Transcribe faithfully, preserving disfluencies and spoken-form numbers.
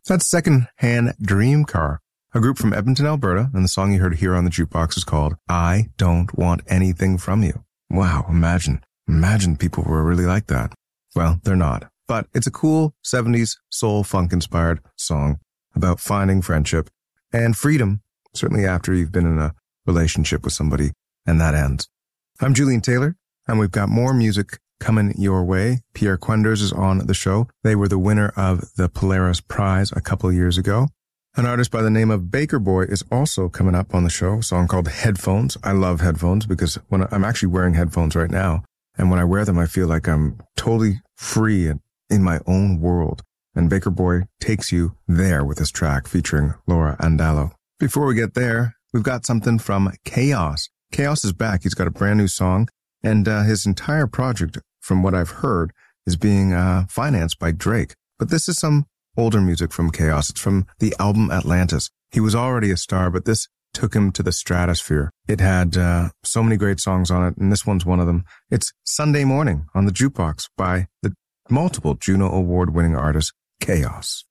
That's Secondhand Dream Car, a group from Edmonton, Alberta, and the song you heard here on the jukebox is called I Don't Want Anything From You. Wow, imagine, imagine people were really like that. Well, they're not, but it's a cool seventies soul funk inspired song about finding friendship and freedom, certainly after you've been in a relationship with somebody and that ends. I'm Julian Taylor, and we've got more music coming your way. Pierre Quenders is on the show. They were the winner of the Polaris Prize a couple of years ago. An artist by the name of Baker Boy is also coming up on the show, a song called Headphones. I love headphones because when I'm actually wearing headphones right now, and when I wear them, I feel like I'm totally free and in my own world. And Baker Boy takes you there with this track featuring Laura Andallo. Before we get there, we've got something from Chaos. Chaos is back. He's got a brand new song, and uh, his entire project, from what I've heard, is being uh, financed by Drake. But this is some older music from Chaos. It's from the album Atlantis. He was already a star, but this took him to the stratosphere. It had uh, so many great songs on it, and this one's one of them. It's Sunday Morning on the Jukebox by the multiple Juno Award-winning artist Chaos.